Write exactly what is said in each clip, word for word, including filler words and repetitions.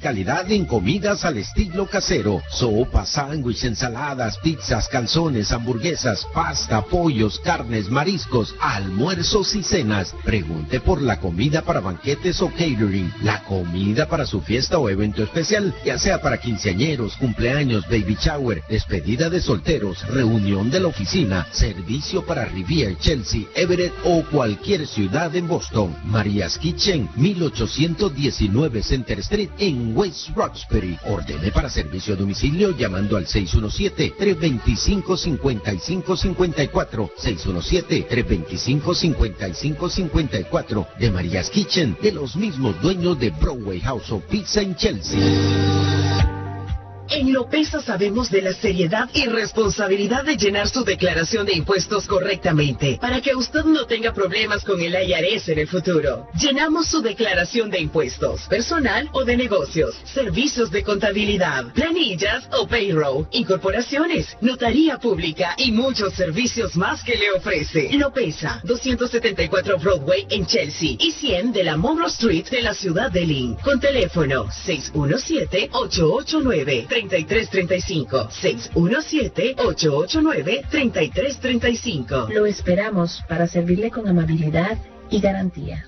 calidad en comidas al estilo casero. Sopas, sándwiches, ensaladas, pizzas, calzones, hamburguesas, pasta, pollos, carnes, mariscos, almuerzos y cenas. Pregunte por la comida para banquetes o catering. La comida para su fiesta o evento especial, ya sea para quinceañeros, cumpleaños, baby shower, despedida de solteros, reunión de la oficina, servicio para Riviera, Chelsea, Everett o cualquier ciudad en Boston. Maria's Kitchen, mil ochocientos diecinueve Center Street en West Roxbury. Ordene para servicio a domicilio llamando al seis uno siete, tres dos cinco, cinco cinco cinco cuatro, seis uno siete, tres dos cinco, cinco cinco cinco cuatro. De Maria's Kitchen, de los mismos dueños de Broadway House of Pizza en Chelsea. En Lopesa sabemos de la seriedad y responsabilidad de llenar su declaración de impuestos correctamente, para que usted no tenga problemas con el I R S en el futuro. Llenamos su declaración de impuestos, personal o de negocios, servicios de contabilidad, planillas o payroll, incorporaciones, notaría pública y muchos servicios más que le ofrece. Lopesa, doscientos setenta y cuatro Broadway en Chelsea y cien de la Monroe Street de la ciudad de Lynn. Con teléfono seis uno siete, ocho ocho nueve, tres tres tres cinco, seis uno siete, ocho ocho nueve, tres tres tres cinco. Lo esperamos para servirle con amabilidad y garantía.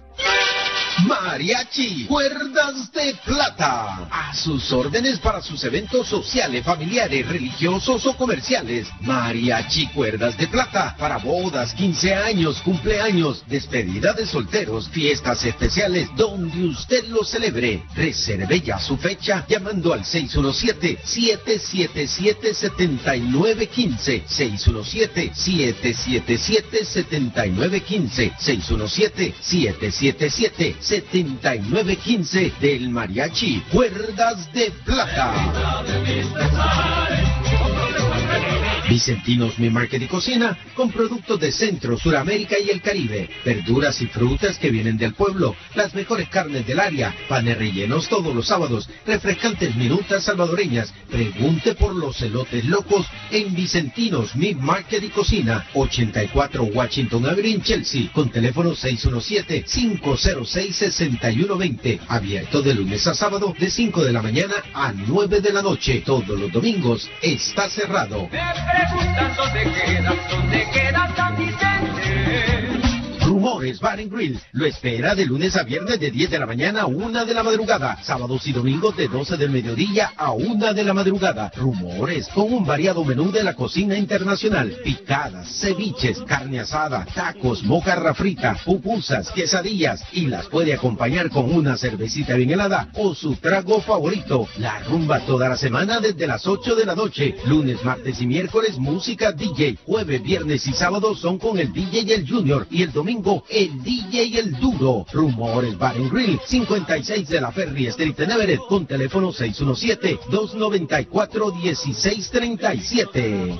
Mariachi Cuerdas de Plata, a sus órdenes para sus eventos sociales, familiares, religiosos o comerciales. Mariachi Cuerdas de Plata, para bodas, quince años, cumpleaños, despedida de solteros, fiestas especiales, donde usted lo celebre. Reserve ya su fecha llamando al seis uno siete, siete siete siete, siete nueve uno cinco, seis uno siete, siete siete siete, siete nueve uno cinco, seis uno siete, siete siete siete, siete nueve uno cinco del Mariachi Cuerdas de Plata. Vicentinos Mi Market y Cocina, con productos de Centro, Suramérica y el Caribe, verduras y frutas que vienen del pueblo, las mejores carnes del área, panes rellenos todos los sábados, refrescantes minutas salvadoreñas. Pregunte por los elotes locos en Vicentinos Mi Market y Cocina, ochenta y cuatro Washington Avenue en Chelsea, con teléfono seis uno siete, cinco cero seis, seis uno dos cero, abierto de lunes a sábado de cinco de la mañana a nueve de la noche. Todos los domingos está cerrado. Preguntan dónde queda, dónde queda San Vicente. Rumores Bar and Grill lo espera de lunes a viernes de diez de la mañana a una de la madrugada, sábados y domingos de doce del mediodía a una de la madrugada. Rumores, con un variado menú de la cocina internacional, picadas, ceviches, carne asada, tacos, mojarra frita, pupusas, quesadillas, y las puede acompañar con una cervecita bien helada o su trago favorito. La rumba toda la semana desde las ocho de la noche, lunes, martes y miércoles música D J, jueves, viernes y sábados son con el D J y el Junior, y el domingo el D J y el Duro. Rumores Bar and Grill, cincuenta y seis de la Ferry Street en Everett, con teléfono seis uno siete, dos nueve cuatro, uno seis tres siete.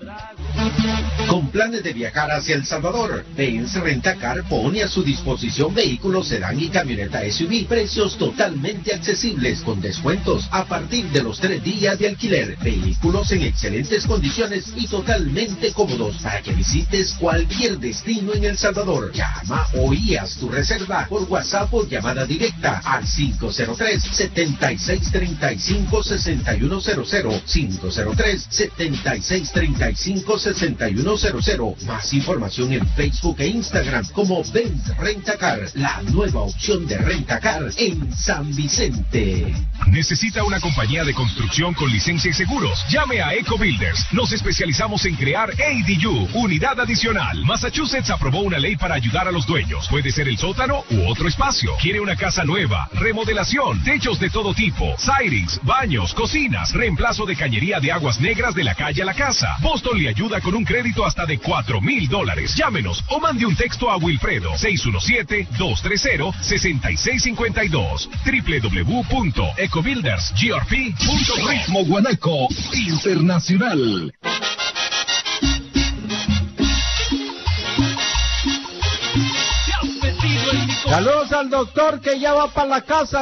Con planes de viajar hacia El Salvador, Benz Rentacar pone a su disposición vehículos sedán y camioneta S U V, precios totalmente accesibles, con descuentos a partir de los tres días de alquiler. Vehículos en excelentes condiciones y totalmente cómodos para que visites cualquier destino en El Salvador. Llama hoy y haz tu reserva por WhatsApp o llamada directa al cinco cero tres, siete seis tres cinco, seis uno cero cero, cinco cero tres, siete seis tres cinco, seis uno cero cero. Más información en Facebook e Instagram como Benz Rentacar, la nueva opción de rentacar en San Vicente. ¿Necesita una compañía de construcción con licencia y seguros? Llame a Eco Builders. Nos especializamos en crear A D U, unidad adicional. Massachusetts aprobó una ley para ayudar a los dueños. Puede ser el sótano u otro espacio. ¿Quiere una casa nueva? Remodelación, techos de todo tipo, sidings, baños, cocinas, reemplazo de cañería de aguas negras de la calle a la casa. Boston le ayuda con un crédito hasta de cuatro mil dólares. Llámenos o mande un texto a Wilfredo seis uno siete, dos tres cero, seis seis cinco dos, w w w punto ecobuilders g r p punto com. Ritmo Guanaco Internacional. Saludos al doctor que ya va para la casa.